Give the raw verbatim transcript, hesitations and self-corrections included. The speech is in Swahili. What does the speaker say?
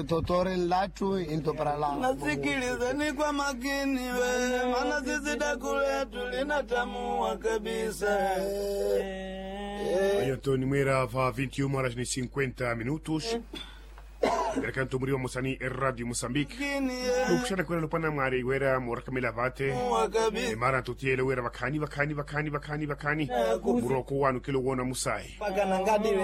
totore totore latu into parala. Nasikiliza ni kwa makini we, maana sisi dakule tulinatamu kabisa. Aí Antônio Meira va vinte e uma horas e cinquenta minutos. Era canto murió Moçani e Radio Moçambique. Ukshana kwenda lupana mari wera morakamela vate. E mara tutiele wera vakani vakani vakani vakani vakani. Buroko wanu kilo wona musai.